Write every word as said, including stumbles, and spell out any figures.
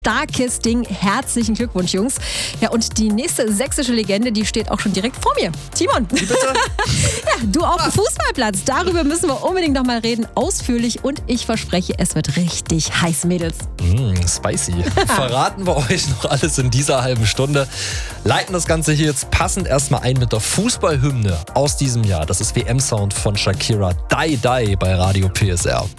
Starkes Ding. Herzlichen Glückwunsch, Jungs. Ja, und die nächste sächsische Legende, die steht auch schon direkt vor mir. Timon. Wie bitte? Ja, du auf dem Fußballplatz. Darüber müssen wir unbedingt noch mal reden. Ausführlich. Und ich verspreche, es wird richtig heiß, Mädels. Mm, spicy. Verraten wir euch noch alles in dieser halben Stunde. Leiten das Ganze hier jetzt passend erstmal ein mit der Fußballhymne aus diesem Jahr. Das ist W M-Sound von Shakira. Die Die bei Radio P S R.